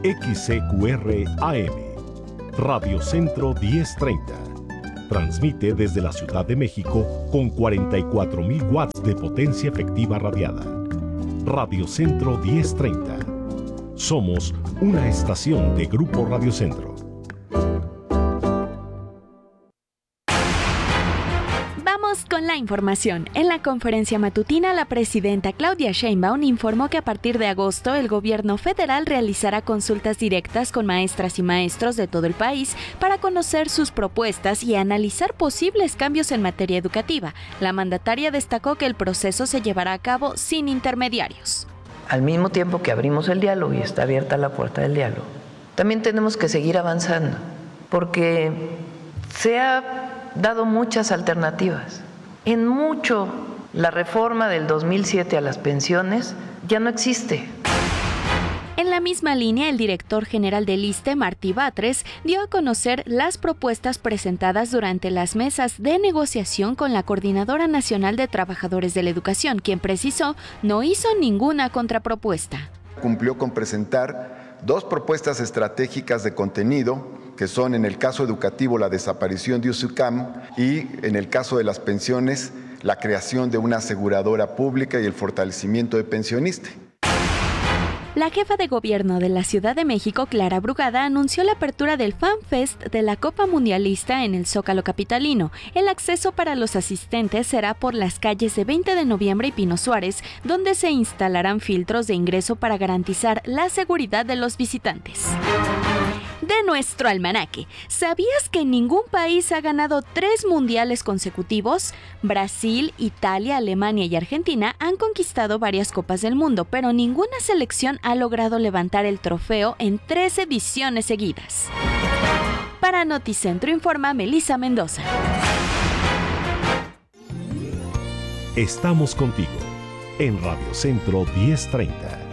XCQR AM, Radio Centro 1030. Transmite desde la Ciudad de México con 44,000 watts de potencia efectiva radiada. Radio Centro 1030. Somos una estación de Grupo Radio Centro. Con la información. En la conferencia matutina, la presidenta Claudia Sheinbaum informó que a partir de agosto el gobierno federal realizará consultas directas con maestras y maestros de todo el país para conocer sus propuestas y analizar posibles cambios en materia educativa. La mandataria destacó que el proceso se llevará a cabo sin intermediarios. Al mismo tiempo que abrimos el diálogo y está abierta la puerta del diálogo, también tenemos que seguir avanzando, porque se ha dado muchas alternativas. En mucho, la reforma del 2007 a las pensiones ya no existe. En la misma línea, el director general del ISSSTE, Martí Batres, dio a conocer las propuestas presentadas durante las mesas de negociación con la Coordinadora Nacional de Trabajadores de la Educación, quien precisó no hizo ninguna contrapropuesta. Cumplió con presentar 2 propuestas estratégicas de contenido, que son en el caso educativo la desaparición de USUCAM y en el caso de las pensiones la creación de una aseguradora pública y el fortalecimiento de Pensioniste. La jefa de gobierno de la Ciudad de México, Clara Brugada, anunció la apertura del Fan Fest de la Copa Mundialista en el Zócalo capitalino. El acceso para los asistentes será por las calles de 20 de noviembre y Pino Suárez, donde se instalarán filtros de ingreso para garantizar la seguridad de los visitantes. De nuestro almanaque, ¿sabías que ningún país ha ganado 3 mundiales consecutivos? Brasil, Italia, Alemania y Argentina han conquistado varias copas del mundo, pero ninguna selección ha logrado levantar el trofeo en 3 ediciones seguidas. Para Noticentro informa Melissa Mendoza. Estamos contigo en Radio Centro 1030.